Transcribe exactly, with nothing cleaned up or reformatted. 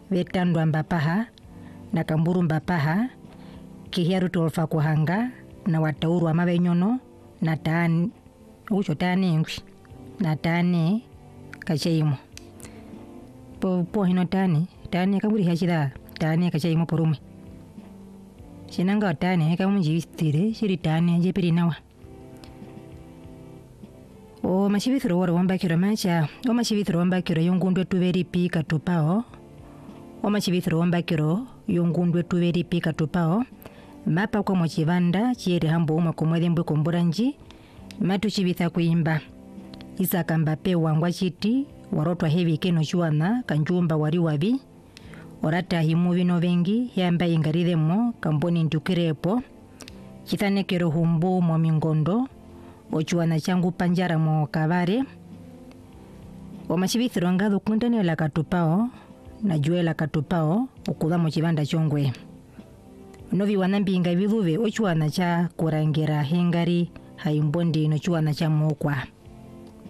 vetandwa mbapaha na kamburu mbapaha kihiaru tolfa kuhanga na watauru amabenyono na tani ucho tani ngwi na tani kacheimo po po hino tani tani kaburi hachida tani kacheimo porume shinanga tani kama njivistire shiri tani jepiri nawa o mashivithro woro wamba kiro macha o mashivithro wamba kiro yongundwe tuveri pika tupao o mashivithro wamba kiro yongundwe tuveri pika tupao mapa kwa mochivanda chieri hambo umwa kumwedhe mbwe komburanji matu chivitha kuimba Isaka Mbape wangwa chiti warotwa hevi keno chuana kanjumba wari wabi orata himu vino vengi yamba ingaridhemo kamboni ntukirepo chithanekero humbu mwa mingondo ochuana changu panjara mo kavare omashivithiro ngadhu kuntane la katupao na juela katupao okudha mo chivanda chongwe novi wanambinga viluve ochuana cha kurangira hengari haimbondi no chuana cha mokwa